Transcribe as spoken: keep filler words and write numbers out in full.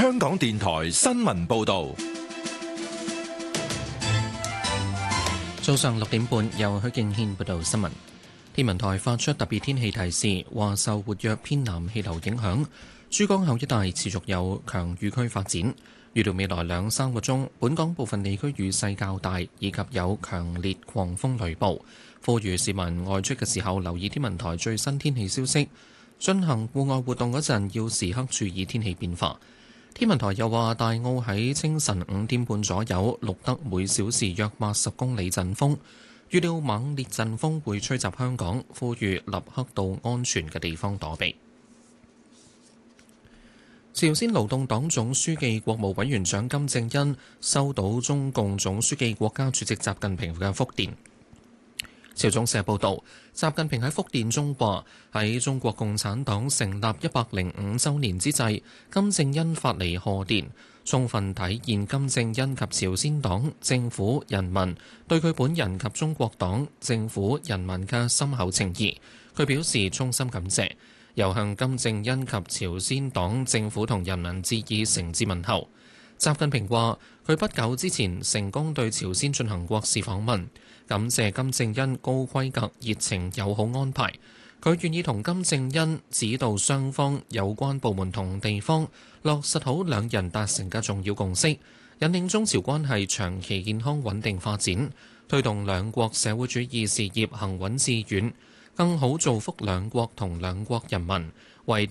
香港電台新聞報道。 早上六點半，由許敬軒報道新聞。天文台發出特別天氣提示，話受活躍偏南氣流影響，珠江口一帶持續有強雨區發展。預料未來兩三個鐘，本港部分地區雨勢較大，以及有強烈狂風雷暴。呼籲市民外出嘅時候留意天文台最新天氣消息，進行戶外活動嗰陣要時刻注意天氣變化。天文台又話，大澳喺清晨五點半左右錄得每小時約八十公里陣風，預料猛烈陣風會吹襲香港，呼籲立刻到安全嘅地方躲避。朝鮮勞動黨總書記、國務委員長金正恩收到中共總書記、國家主席習近平嘅復電。朝中社報導，習近平喺復電中話：喺中國共產黨成立一百零五週年之際，金正恩發嚟賀電，充分體現金正恩及朝鮮黨政府人民對佢本人及中國黨政府人民嘅深厚情誼。佢表示衷心感謝，又向金正恩及朝鮮黨政府同人民致以誠摯問候。習近平話：佢不久之前成功對朝鮮進行國事訪問，感謝金正恩高規格、熱情、友好安排。佢願意同金正恩指導雙方有關部門同地方落實好兩人達成嘅重要共識，引領中朝關係長期健康穩定發展，推動兩國社會主義事業行穩致遠，更好造福兩國同兩國人民，